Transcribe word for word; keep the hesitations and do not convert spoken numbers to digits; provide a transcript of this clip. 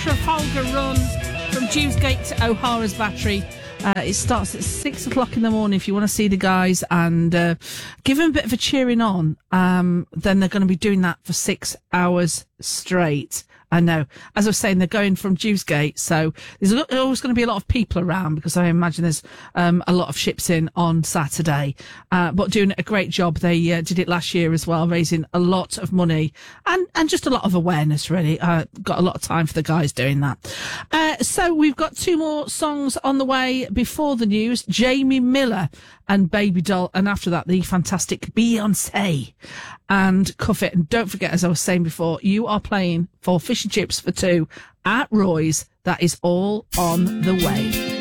Trafalgar Run from Dewsgate to O'Hara's Battery. Uh, it starts at six o'clock in the morning if you want to see the guys and uh, give them a bit of a cheering on. Um, then they're going to be doing that for six hours straight. I know. As I was saying, they're going from Dewsgate, so there's always going to be a lot of people around because I imagine there's um, a lot of ships in on Saturday. Uh, but doing a great job. They uh, did it last year as well, raising a lot of money and, and just a lot of awareness, really. Uh, got a lot of time for the guys doing that. Uh, so we've got two more songs on the way before the news. Jamie Miller and Baby Doll, and after that, the fantastic Beyonce and Cuff It. And don't forget, as I was saying before, you are playing for Fish and Chips for two at Roy's. That is all on the way.